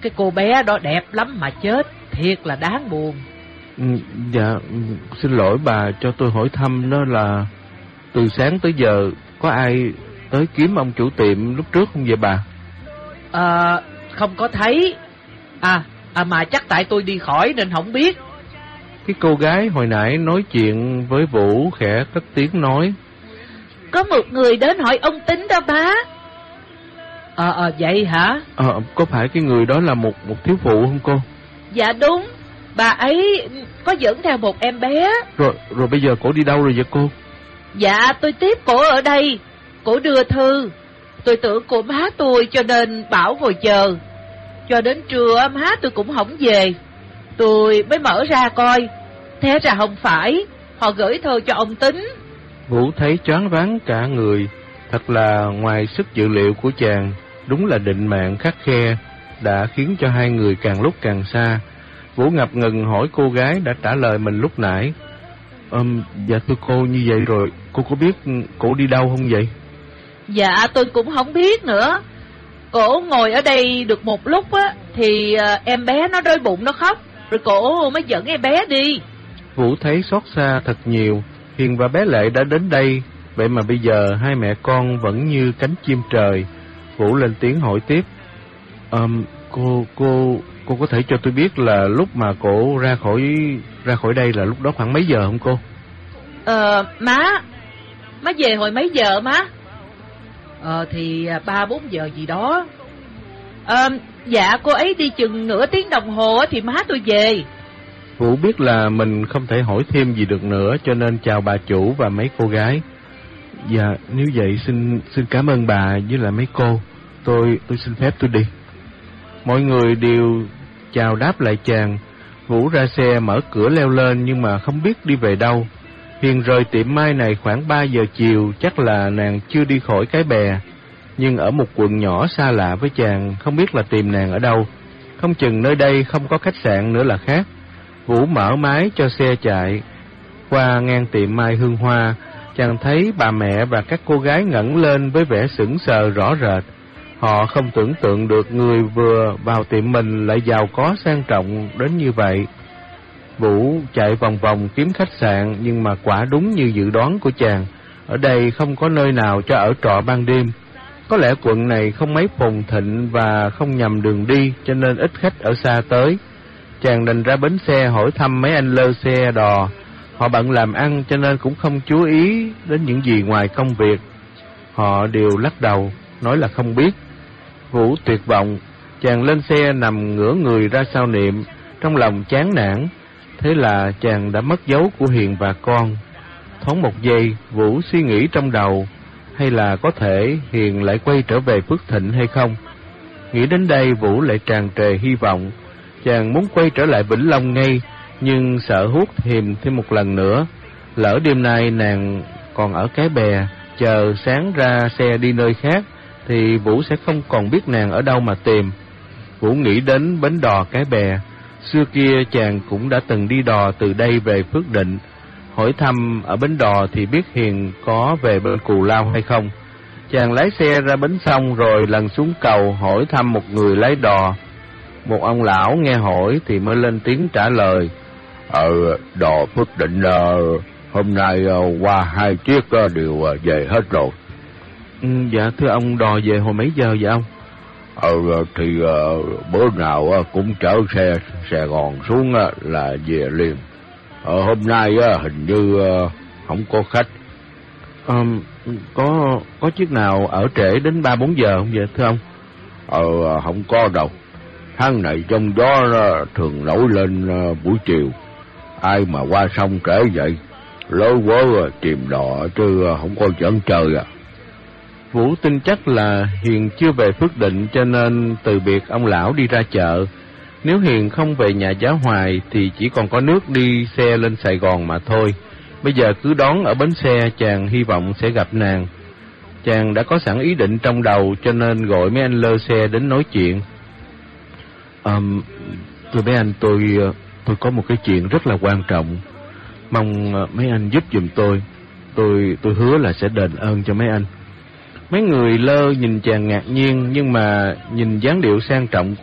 cái cô bé đó đẹp lắm mà chết, thiệt là đáng buồn. Dạ, xin lỗi bà, cho tôi hỏi thăm đó là từ sáng tới giờ có ai tới kiếm ông chủ tiệm lúc trước không vậy bà? Không có thấy. Mà chắc tại tôi đi khỏi nên không biết. Cái cô gái hồi nãy nói chuyện với Vũ khẽ cất tiếng nói: Có một người đến hỏi ông Tính đó bá. Vậy hả? Có phải cái người đó là một thiếu phụ không cô? Dạ đúng, bà ấy có dẫn theo một em bé. Rồi bây giờ cổ đi đâu rồi vậy cô? Dạ tôi tiếp cổ ở đây. Cổ đưa thư. Tôi tưởng cổ má tôi cho nên bảo ngồi chờ. Cho đến trưa má tôi cũng không về. Tôi mới mở ra coi. Thế ra không phải, họ gửi thư cho ông Tính. Vũ thấy choáng váng cả người. Thật là ngoài sức dự liệu của chàng. Đúng là định mạng khắt khe đã khiến cho hai người càng lúc càng xa. Vũ ngập ngừng hỏi cô gái đã trả lời mình lúc nãy: Dạ thưa cô, như vậy rồi cô có biết cổ đi đâu không vậy? Dạ tôi cũng không biết nữa. Cổ ngồi ở đây được một lúc á, thì em bé nó đói bụng nó khóc, rồi cổ mới dẫn em bé đi. Vũ thấy xót xa thật nhiều. Hiền và bé Lệ đã đến đây, vậy mà bây giờ hai mẹ con vẫn như cánh chim trời. Vũ lên tiếng hỏi tiếp: Cô có thể cho tôi biết là lúc mà cổ ra khỏi đây là lúc đó khoảng mấy giờ không cô? Má về hồi mấy giờ má? Thì 3-4 giờ gì đó. Dạ cô ấy đi chừng nửa tiếng đồng hồ thì má tôi về. Vũ biết là mình không thể hỏi thêm gì được nữa, cho nên chào bà chủ và mấy cô gái. Dạ, nếu vậy xin cảm ơn bà với lại mấy cô. Tôi xin phép tôi đi. Mọi người đều chào đáp lại chàng. Vũ ra xe mở cửa leo lên nhưng mà không biết đi về đâu. Hiền rời tiệm mai này khoảng 3 giờ chiều, chắc là nàng chưa đi khỏi Cái Bè. Nhưng ở một quận nhỏ xa lạ với chàng, không biết là tìm nàng ở đâu. Không chừng nơi đây không có khách sạn nữa là khác. Vũ mở máy cho xe chạy. Qua ngang tiệm mai Hương Hoa, chàng thấy bà mẹ và các cô gái ngẩng lên với vẻ sững sờ rõ rệt. Họ không tưởng tượng được người vừa vào tiệm mình lại giàu có sang trọng đến như vậy. Vũ chạy vòng vòng kiếm khách sạn, nhưng mà quả đúng như dự đoán của chàng, ở đây không có nơi nào cho ở trọ ban đêm. Có lẽ quận này không mấy phồn thịnh và không nhằm đường đi, cho nên ít khách ở xa tới. Chàng đành ra bến xe hỏi thăm mấy anh lơ xe đò. Họ bận làm ăn cho nên cũng không chú ý đến những gì ngoài công việc. Họ đều lắc đầu, nói là không biết. Vũ tuyệt vọng, chàng lên xe nằm ngửa người ra sau niệm, trong lòng chán nản. Thế là chàng đã mất dấu của Hiền và con. Thoáng một giây, Vũ suy nghĩ trong đầu, hay là có thể Hiền lại quay trở về Phước Thịnh hay không? Nghĩ đến đây, Vũ lại tràn trề hy vọng. Chàng muốn quay trở lại Vĩnh Long ngay, nhưng sợ hút Hiền thêm một lần nữa. Lỡ đêm nay nàng còn ở Cái Bè, chờ sáng ra xe đi nơi khác, thì Vũ sẽ không còn biết nàng ở đâu mà tìm. Vũ nghĩ đến bến đò Cái Bè. Xưa kia chàng cũng đã từng đi đò từ đây về Phước Định. Hỏi thăm ở bến đò thì biết Hiền có về bên Cù Lao hay không. Chàng lái xe ra bến sông rồi lần xuống cầu hỏi thăm một người lái đò. Một ông lão nghe hỏi thì mới lên tiếng trả lời: đò Phước Định hôm nay qua 2 chiếc đều về hết rồi. Dạ thưa ông, đò về hồi mấy giờ vậy ông? Thì bữa nào cũng chở xe Sài Gòn xuống là về liền. Hôm nay hình như không có khách. Có chiếc nào ở trễ đến 3-4 giờ không vậy thưa ông? Không có đâu. Tháng này trong gió thường nổi lên buổi chiều. Ai mà qua sông trễ vậy? Lối quá chìm đò chứ không có dẫn chơi à. Vũ tin chắc là Hiền chưa về Phước Định, cho nên từ biệt ông lão đi ra chợ. Nếu Hiền không về nhà Giá Hoài thì chỉ còn có nước đi xe lên Sài Gòn mà thôi. Bây giờ cứ đón ở bến xe, chàng hy vọng sẽ gặp nàng. Chàng đã có sẵn ý định trong đầu, cho nên gọi mấy anh lơ xe đến nói chuyện. Thưa mấy anh, tôi có một cái chuyện rất là quan trọng, mong mấy anh giúp giùm tôi. Tôi hứa là sẽ đền ơn cho mấy anh. Mấy người lơ nhìn chàng ngạc nhiên, nhưng mà nhìn dáng điệu sang trọng